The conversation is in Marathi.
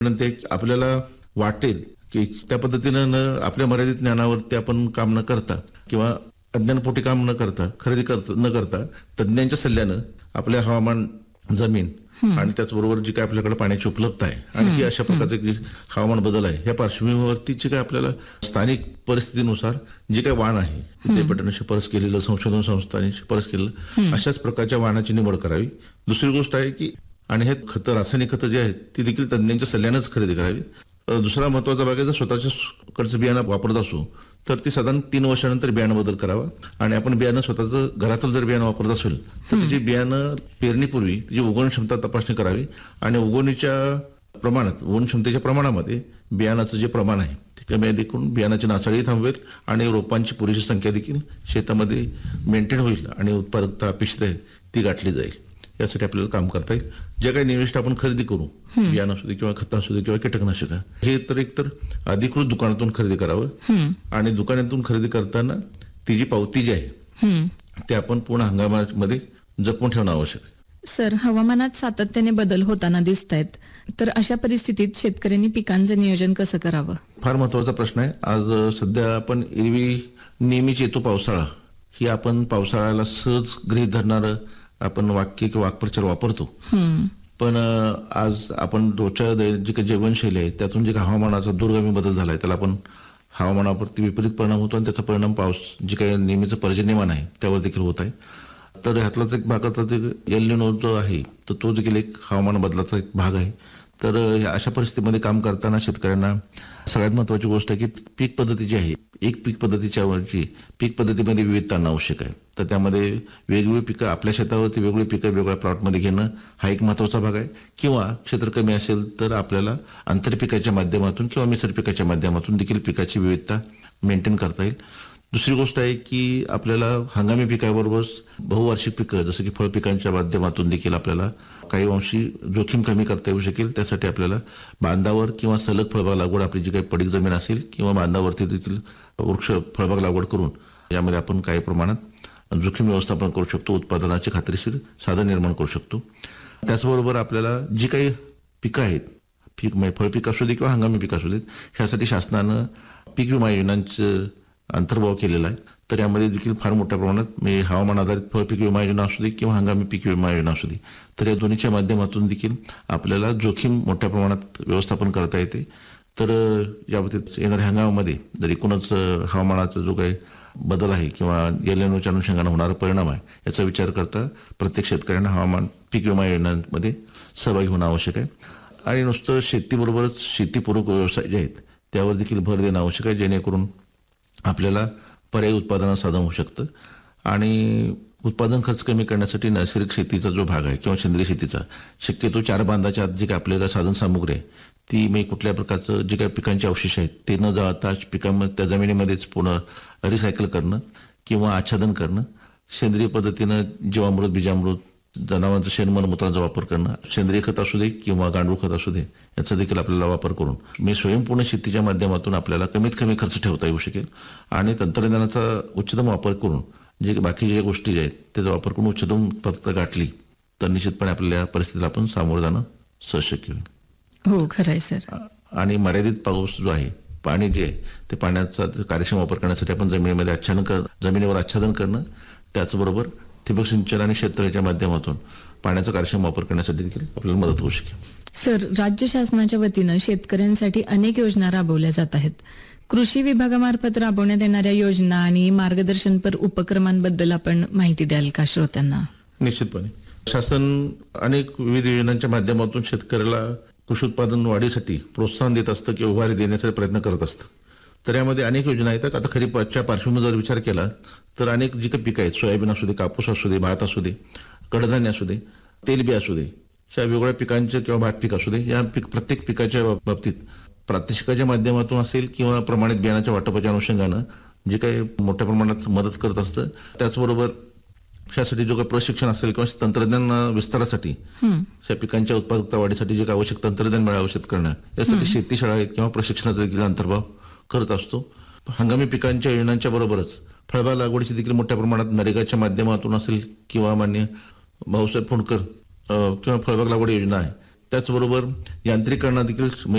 ते आपल्याला वाटेल की त्या पद्धतीनं आपल्या मर्यादित ज्ञानावरती आपण काम न करता किंवा अज्ञानपोटी काम न करता न करता तज्ज्ञांच्या सल्ल्यानं आपल्या हवामान, जमीन आणि त्याचबरोबर जी काय आपल्याकडे पाण्याची उपलब्धता आहे आणि ही अशा प्रकारचे जी हवामान बदल आहे ह्या पार्श्वभूमीवरती जे काय आपल्याला स्थानिक परिस्थितीनुसार जे काय वाण आहे, विद्यापीठाने शिफारस केलेलं, संशोधन संस्थांनी शिफारस केलेलं अशाच प्रकारच्या वाणाची निवड करावी. दुसरी गोष्ट आहे की आणि हे खतं, रासायनिक खतं जी आहेत ती देखील तज्ज्ञांच्या सल्ल्यानंच खरेदी करावी. दुसरा महत्वाचा भाग आहे, जर स्वतःच्या कडचं बियाणं वापरत असू तर ती साधारण 3 वर्षानंतर बियाणं बदल करावा. आणि आपण बियाणं स्वतःचं घरातलं जर बियाणं वापरत असेल तर त्याची बियाणं पेरणीपूर्वी त्याची उगवण क्षमता तपासणी करावी आणि उगवण क्षमतेच्या प्रमाणामध्ये बियाणाचं जे प्रमाण आहे ते कमी देखील बियाणाची नासाडी थांबवेल आणि रोपांची पुरेशी संख्या देखील शेतामध्ये मेंटेन होईल आणि उत्पादकता अपेक्षित आहे ती गाठली जाईल. यासाठी आपल्याला काम करता येईल. जे काही निविष्ट आपण खरेदी करू, बियाणं असू दे किंवा खतं असू दे किंवा कीटकनाशक, हे तर एकतर अधिकृत दुकानातून खरेदी करावं आणि दुकानातून खरेदी करताना ती जी पावती जी आहे ते आपण पूर्ण हंगामामध्ये जपून ठेवणं आवश्यक आहे. सर, हवामानात सातत्याने बदल होताना दिसत आहेत, तर अशा परिस्थितीत शेतकऱ्यांनी पिकांचं नियोजन कसं करावं? फार महत्वाचा प्रश्न आहे. आज सध्या आपण एरवी नेहमीच येतो पावसाळा, ही आपण पावसाळ्याला सहज गृहीत धरणारं आपण वाक्य किंवा वाक्प्रचार वापरतो. पण आज आपण रोजच्या जी काही जीवनशैली आहे त्यातून जे काही हवामानाचा दूरगामी बदल झालाय त्याला आपण हवामानावरती विपरीत परिणाम होतो आणि त्याचा परिणाम पाऊस जे काही नेहमीचं पर्जन्यमान आहे त्यावर देखील होत आहे. तर ह्यातलाच एक भागाचा जे एल निनो जो आहे तर तो देखील एक हवामान बदलाचा एक भाग आहे. तर अशा परिस्थितीमध्ये काम करताना शेतकऱ्यांना सगळ्यात महत्वाची गोष्ट आहे की पीक पद्धती जी आहे, एक पीक पद्धतीच्या वरची पीक पद्धतीमध्ये विविधता आणणं आवश्यक आहे. तर त्यामध्ये वेगवेगळी पिकं आपल्या शेतावरती वेगवेगळी पिकं वेगवेगळ्या प्लॉटमध्ये घेणं हा एक महत्वाचा भाग आहे. किंवा क्षेत्र कमी असेल तर आपल्याला आंतरपिकाच्या माध्यमातून किंवा मिश्र पिकाच्या माध्यमातून देखील पिकाची विविधता मेंटेन करता येईल. दुसरी गोष्ट आहे की आपल्याला हंगामी पिकाबरोबर बहुवार्षिक पिकं जसं की फळपिकांच्या माध्यमातून देखील आपल्याला काही अंशी जोखीम कमी करता येऊ शकेल. त्यासाठी आपल्याला बांधावर किंवा सलग फळबाग लागवड, आपली जी काही पडीक जमीन असेल किंवा बांधावरती देखील वृक्ष फळबाग लागवड करून यामध्ये आपण काही प्रमाणात जोखीम व्यवस्थापन करू शकतो, उत्पादनाचे खात्रीशीर साधन निर्माण करू शकतो. त्याचबरोबर आपल्याला जी काही पिकं आहेत, फळपिक असू दे किंवा हंगामी पिकं असू देत, ह्यासाठी शासनानं पीक विमा योजनांचं अंतर्भाव केलेला आहे. तर यामध्ये देखील फार मोठ्या प्रमाणात हवामान आधारित फळपीक विमा योजना असू दे किंवा हंगामी पीक विमा योजना असू दे, तर या दोन्हीच्या माध्यमातून देखील आपल्याला जोखीम मोठ्या प्रमाणात व्यवस्थापन करता येते. तर याबाबतीत येणाऱ्या हंगामामध्ये जर एकूणच हवामानाचा जो काही बदल आहे किंवा एल निनोच्या अनुषंगाने होणारा परिणाम आहे याचा विचार करता प्रत्येक शेतकऱ्यांना हवामान पीक विमा योजनांमध्ये सहभागी होणं आवश्यक आहे. आणि नुसतं शेतीबरोबरच शेतीपूरक व्यवसाय जे आहेत त्यावर देखील भर देणं आवश्यक आहे, जेणेकरून आपल्याला पर्यायी उत्पादन साधन होऊ शकतं. आणि उत्पादन खर्च कमी करण्यासाठी नैसर्गिक शेतीचा जो भाग आहे किंवा सेंद्रिय शेतीचा शक्यतो 4 बांधाच्या आत जी काय आपल्याला साधन सामुग्री आहे ती कुठल्या प्रकारचं जे काही पिकांचे अवशेष आहेत ते न जाता पिकांमध्ये त्या जमिनीमध्येच पुन्हा रिसायकल करणं किंवा आच्छादन करणं, सेंद्रिय पद्धतीनं जीवामृत, बीजामृत, जनावरांचं शेणमलमूत्राचा वापर करणं, सेंद्रिय खत असू दे किंवा गांडूळ खत असू दे याचा देखील आपल्याला वापर करून स्वयंपूर्ण शेतीच्या माध्यमातून आपल्याला कमीत कमी खर्च ठेवता येऊ शकेल. आणि तंत्रज्ञानाचा उच्चतम वापर करून जे बाकीच्या ज्या गोष्टी आहेत त्याचा वापर करून उच्चतम उत्पादकता गाठली तर निश्चितपणे आपल्याला या परिस्थितीला आपण सामोरं जाणं सहशक्य होईल. हो, खरं आहे सर. आणि मर्यादित पाऊस जो आहे, पाणी जे आहे ते पाण्याचा कार्यक्षम वापर करण्यासाठी आपण जमिनीवर आच्छादन करणं, त्याचबरोबर ठिबक सिंचन आणि शेततळ्याच्या माध्यमातून पाण्याचा कार्यक्षम वापर करण्यासाठी देखील आपल्याला मदत होऊ शकेल. सर, राज्य शासनाच्या वतीनं शेतकऱ्यांसाठी अनेक योजना राबवल्या जात आहेत. कृषी विभागामार्फत राबवण्यात येणाऱ्या योजना आणि मार्गदर्शनपर उपक्रमांबद्दल आपण माहिती द्याल का श्रोत्यांना? निश्चितपणे शासन अनेक विविध योजनांच्या माध्यमातून शेतकऱ्याला कृषी उत्पादन वाढीसाठी प्रोत्साहन देत असतं किंवा उभारी देण्याचा प्रयत्न करत असतं. तर यामध्ये अनेक योजना येतात. आता खरीपाच्या पार्श्वभूमीवर जर विचार केला तर अनेक जी काही पिकं आहेत, सोयाबीन असू दे, कापूस असू दे, भात असू दे, कडधान्य असू दे, तेलबी असू दे, अशा वेगवेगळ्या पिकांचे किंवा भात पीक असू दे, या प्रत्येक पिकाच्या बाबतीत प्रात्यक्षिकाच्या माध्यमातून असेल किंवा प्रमाणित बियाणाच्या वाटपाच्या अनुषंगानं जे काही मोठ्या प्रमाणात मदत करत असतं. त्याचबरोबर त्यासाठी जो काही प्रशिक्षण असेल किंवा तंत्रज्ञान विस्तारासाठी त्या पिकांच्या उत्पादकता वाढीसाठी जे काही आवश्यक तंत्रज्ञान आवश्यक करणं यासाठी शेतीशाळा आहेत किंवा प्रशिक्षणाचा देखील अंतर्भाव करत असतो. हंगामी पिकांच्या योजनांच्या बरोबरच फळबाग लागवडीची देखील मोठ्या प्रमाणात नरेगाच्या माध्यमातून असेल किंवा मान्य भाऊसाहेब फुंडकर किंवा फळबाग लागवड योजना आहे त्याचबरोबर यांत्रिकरणा देखील